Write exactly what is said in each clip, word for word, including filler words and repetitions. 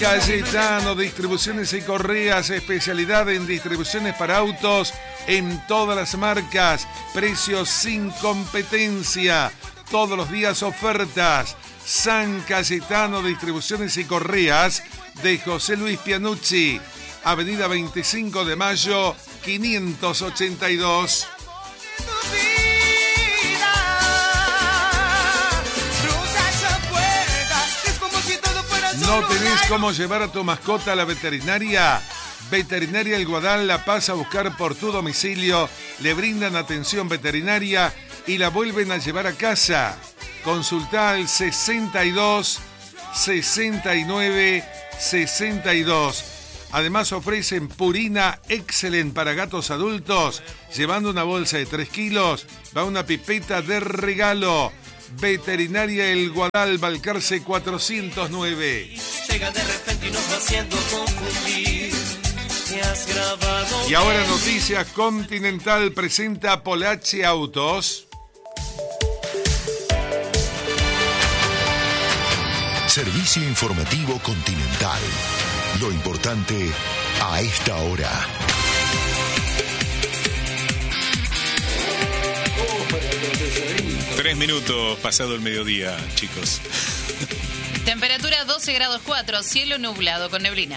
Cayetano, distribuciones y correas, especialidad en distribuciones para autos en todas las marcas, precios sin competencia, todos los días ofertas. San Cayetano, distribuciones y correas de José Luis Pianucci, avenida veinticinco de mayo, quinientos ochenta y dos. ¿No tenés cómo llevar a tu mascota a la veterinaria? Veterinaria El Guadal la pasa a buscar por tu domicilio, le brindan atención veterinaria y la vuelven a llevar a casa. Consulta al sesenta y dos, sesenta y nueve, sesenta y dos. Además ofrecen Purina Excellent para gatos adultos. Llevando una bolsa de tres kilos, va una pipeta de regalo. Veterinaria El Guadal, Balcarce cuatrocientos nueve. Llega de repente y nos va haciendo confundir. Te has grabado. Y ahora Noticias Continental presenta Polache Autos. Servicio informativo Continental. Lo importante a esta hora. Tres minutos pasado el mediodía, chicos. Temperatura doce grados cuatro, cielo nublado con neblina.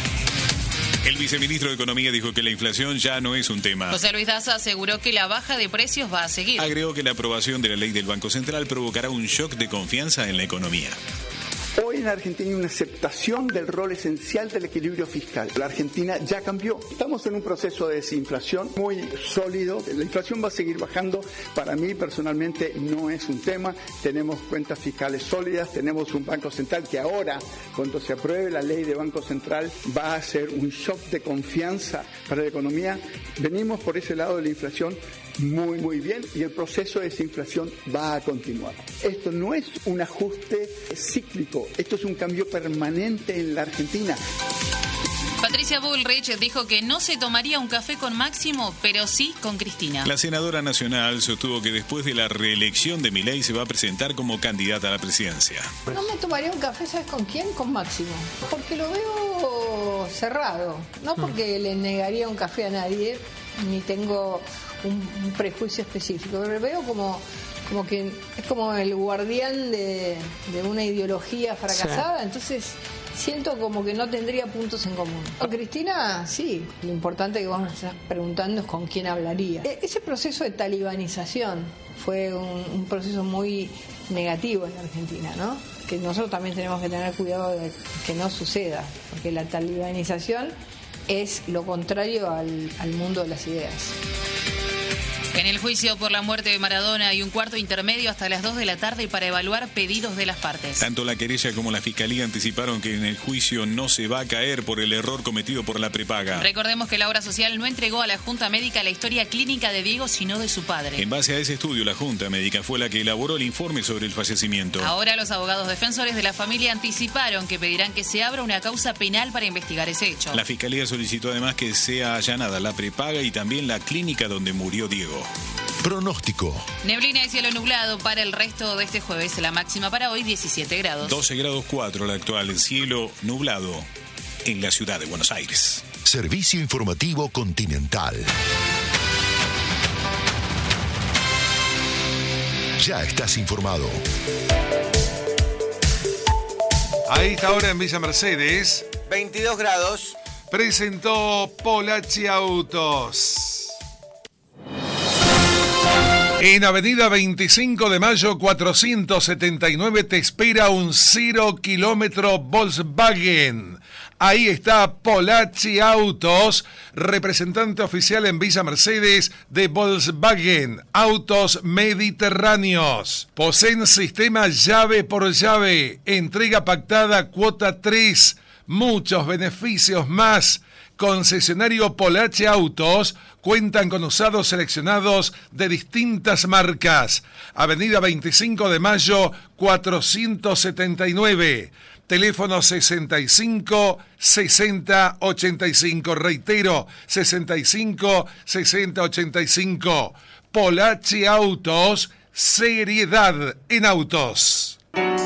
El viceministro de Economía dijo que la inflación ya no es un tema. José Luis Daza aseguró que la baja de precios va a seguir. Agregó que la aprobación de la ley del Banco Central provocará un shock de confianza en la economía. Hoy en Argentina hay una aceptación del rol esencial del equilibrio fiscal. La Argentina ya cambió. Estamos en un proceso de desinflación muy sólido. La inflación va a seguir bajando. Para mí, personalmente, no es un tema. Tenemos cuentas fiscales sólidas. Tenemos un Banco Central que ahora, cuando se apruebe la ley de Banco Central, va a ser un shock de confianza para la economía. Venimos por ese lado de la inflación muy, muy bien, y el proceso de desinflación va a continuar. Esto no es un ajuste cíclico, esto es un cambio permanente en la Argentina. Patricia Bullrich dijo que no se tomaría un café con Máximo, pero sí con Cristina. La senadora nacional sostuvo que después de la reelección de Milei se va a presentar como candidata a la presidencia. No me tomaría un café, ¿sabes con quién? Con Máximo. Porque lo veo cerrado. No porque le negaría un café a nadie, ni tengo un, un prejuicio específico, pero lo veo como... como que es como el guardián de, de una ideología fracasada, sí. Entonces siento como que no tendría puntos en común. Con Cristina, sí, lo importante que vos me estás preguntando es con quién hablaría. E- ese proceso de talibanización fue un, un proceso muy negativo en la Argentina, ¿no? Que nosotros también tenemos que tener cuidado de que no suceda, porque la talibanización es lo contrario al, al mundo de las ideas. En el juicio por la muerte de Maradona hay un cuarto intermedio hasta las dos de la tarde para evaluar pedidos de las partes. Tanto la querella como la fiscalía anticiparon que en el juicio no se va a caer por el error cometido por la prepaga. Recordemos que la obra social no entregó a la Junta Médica la historia clínica de Diego, sino de su padre. En base a ese estudio, la Junta Médica fue la que elaboró el informe sobre el fallecimiento. Ahora los abogados defensores de la familia anticiparon que pedirán que se abra una causa penal para investigar ese hecho. La fiscalía solicitó además que sea allanada la prepaga y también la clínica donde murió Diego. Pronóstico. Neblina y cielo nublado para el resto de este jueves. La máxima para hoy, diecisiete grados. doce grados cuatro la actual. Cielo nublado en la ciudad de Buenos Aires. Servicio informativo Continental. Ya estás informado. A esta hora en Villa Mercedes, veintidós grados. Presentó Polache Autos. En Avenida veinticinco de mayo cuatrocientos setenta y nueve te espera un cero kilómetro Volkswagen. Ahí está Polache Autos, representante oficial en Villa Mercedes de Volkswagen, autos mediterráneos. Poseen sistema llave por llave, entrega pactada cuota tres, muchos beneficios más. Concesionario Polache Autos, cuentan con usados seleccionados de distintas marcas. Avenida veinticinco de mayo cuatrocientos setenta y nueve. Teléfono sesenta y cinco sesenta ochenta y cinco. Reitero, sesenta y cinco sesenta ochenta y cinco. Polache Autos, seriedad en autos.